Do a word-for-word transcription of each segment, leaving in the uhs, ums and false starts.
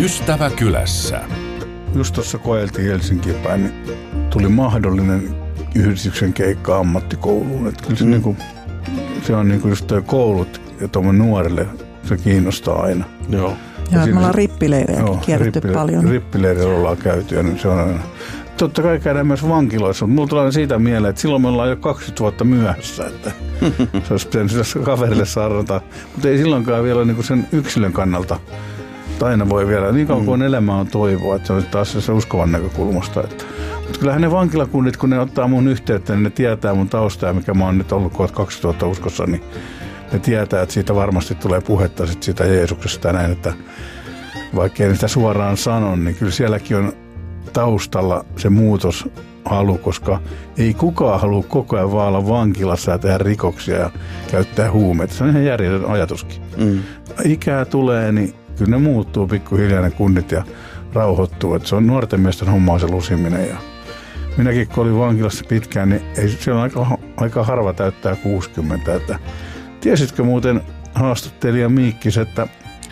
Ystäväkylässä. Just tuossa koeltiin Helsinkiin päin, niin tuli mahdollinen yhdistyksen keikka ammattikouluun. Että kyllä se, mm. niinku, se on niinku just toi koulut ja tuommoinen nuorille se kiinnostaa aina. Joo. Joo, me ollaan rippileirejäkin kierretty rippile- paljon. Rippileirillä ollaan käyty ja se on aina. Totta kai käydään myös vankiloissa, mutta mulla tulee siitä mieleen, että silloin me ollaan jo kaksikymmentä vuotta myöhässä, että se olisi pitänyt sille kaverille sarrata. Mutta ei silloinkaan vielä niinku sen yksilön kannalta. Aina voi vielä, niin kauan kuin mm. elämä on toivoa, että se on taas se uskovan näkökulmasta. Että. Mutta kyllähän ne vankilakunnit, kun ne ottaa mun yhteyttä, niin ne tietää mun taustaa, mikä mä oon nyt ollut kohta kaksituhatta uskossa, niin ne tietää, että siitä varmasti tulee puhetta sit siitä Jeesuksesta ja näin, että vaikka ei sitä suoraan sano, niin kyllä sielläkin on taustalla se muutoshalu, koska ei kukaan halua koko ajan vaan olla vankilassa ja tehdä rikoksia ja käyttää huumeita. Se on ihan järjetön ajatuskin. Mm. Ikää tulee, niin kyllä ne muuttuu pikkuhiljaa ne kunnit ja rauhoittuu. Että se on nuorten miesten hommaa se lusiminen. Ja minäkin kun olin vankilassa pitkään, niin ei, siellä on aika, aika harva täyttää kuusikymmentä. Että tiesitkö muuten haastattelija Miikkis, että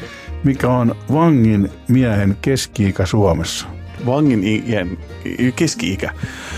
mikä on vangin miehen keski-ikä Suomessa? Vangin iän, keski-ikä?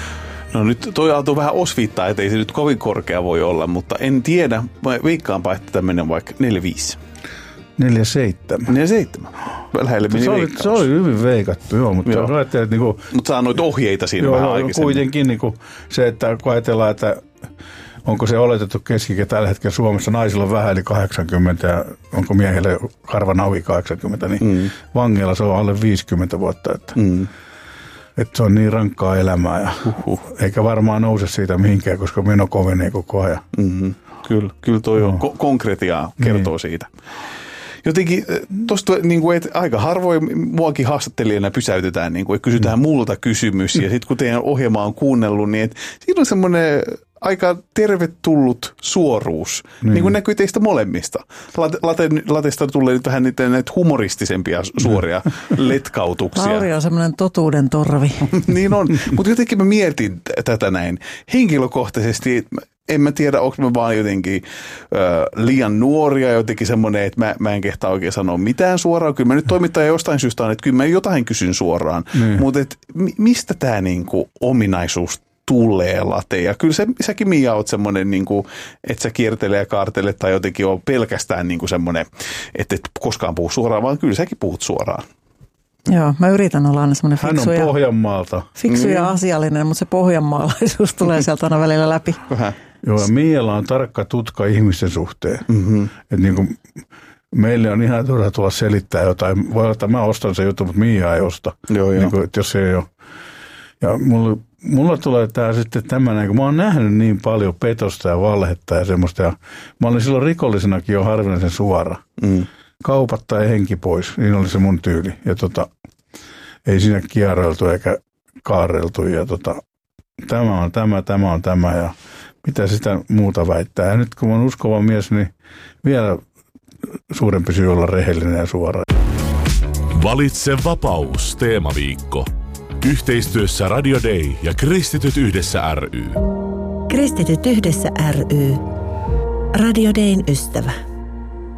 No nyt toi altuu vähän osviittaa, että ei se nyt kovin korkea voi olla, mutta en tiedä. Veikkaanpa, että tämmöinen vaikka neljäkymmentäviisi. neljäkymmentäseitsemän. neljäkymmentäseitsemän. Lähelle meni se oli, veikkaus. se oli hyvin veikattu, joo. Mutta joo. Ajattelin, niin kuin, Mut saa noita ohjeita siinä joo, vähän joo, aikaisemmin. Kuitenkin niin kuin se, että kun ajatellaan, että onko se oletettu keski-ikä tällä hetkellä Suomessa, naisilla on vähän yli kahdeksankymmentä ja onko miehillä harva nauhi kahdeksankymmentä, niin mm. vangeilla se on alle viisikymmentä vuotta. Että, mm. että se on niin rankkaa elämää ja uhuh. Eikä varmaan nouse siitä mihinkään, koska meno kovenee koko ajan. Mm-hmm. Kyllä, kyllä toi on ko- konkretiaa kertoo niin. Siitä. Jotenkin tuosta niin kuin, että aika harvoin muakin haastattelijana pysäytetään, niin kuin, että kysytään mm. multa kysymys ja sitten kun teidän ohjelma on kuunnellut, niin että siinä on semmoinen aika tervetullut suoruus, niin, niin kuin näkyy teistä molemmista. Late, late, lateista tulee nyt vähän niitä näitä humoristisempia suoria letkautuksia. Lauri on semmoinen totuuden torvi. Niin on, mutta jotenkin mä mietin tätä näin. Henkilökohtaisesti en mä tiedä, onko mä vaan jotenkin ö, liian nuoria, jotenkin semmoinen, että mä, mä en kehtaa oikein sanoa mitään suoraan. Kyllä mä nyt toimittaja jostain syystä on, että kyllä mä jotain kysyn suoraan. Mm. Mutta mistä tämä niinku ominaisuus tulee, Late? Ja kyllä se, säkin Mia oot semmoinen, niinku, että sä kiertelee ja kaartelet tai jotenkin on pelkästään niinku semmoinen, että et koskaan puhu suoraan, vaan kyllä säkin puhut suoraan. Joo, mä yritän olla aina semmoinen fiksu, Hän on Pohjanmaalta. Fiksu ja asiallinen, mutta se pohjanmaalaisuus tulee sieltä aina välillä läpi. Vähän. Joo, ja Mialla on tarkka tutka ihmisten suhteen. Mm-hmm. Että niin kuin meille on ihan turha tulla selittää jotain. Voi olla, että mä ostan sen jutun, mutta Mia ei osta. Joo, niin joo. kuin, jos se ei ole. Ja mulla, mulla tulee tää sitten tämmöinen, kun mä oon nähnyt niin paljon petosta ja valhetta ja semmoista. Ja mä olin silloin rikollisenakin jo harvinaisen suora. Mm. Kaupat tai henki pois, niin oli se mun tyyli. Ja tota, ei siinä kierreltu eikä kaarreltu. Ja tota, tämä on tämä, tämä on tämä ja mitä sitä muuta väittää. Ja nyt kun mä oon uskova mies, niin vielä suurempi syy olla rehellinen ja suora. Valitse vapaus -teemaviikko. Yhteistyössä Radio Day ja Kristityt yhdessä ry. Kristityt yhdessä ry. Radio Dayn ystävä.